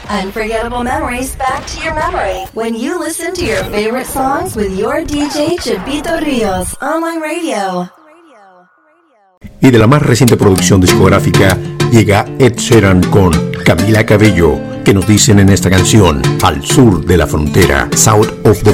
Unforgettable memories back to your memory when you listen to your favorite songs with your DJ Chepito Ríos, online radio. Y de la más reciente producción discográfica llega Ed Sheeran con Camila Cabello, que nos dicen en esta canción, Al sur de la frontera, South of the